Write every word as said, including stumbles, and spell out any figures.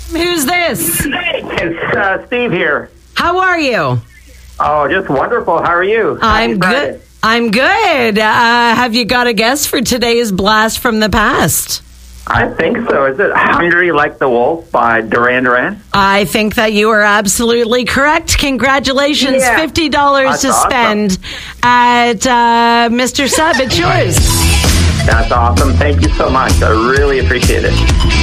Who's this? It's uh, Steve here. How are you? Oh, just wonderful. How are you? I'm Happy Friday. good. I'm good. Uh, have you got a guess for today's blast from the past? I think so. Is it Hungry Like the Wolf by Duran Duran? I think that you are absolutely correct. Congratulations. Yeah. fifty dollars That's to awesome. spend at uh, Mister Sub. It's yours. That's awesome. Thank you so much. I really appreciate it.